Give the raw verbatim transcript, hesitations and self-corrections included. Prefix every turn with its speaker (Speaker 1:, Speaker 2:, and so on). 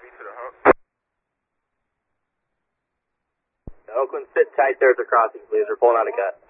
Speaker 1: to the hump.
Speaker 2: Oakland, sit tight there at the crossing, please. We're pulling out a cut.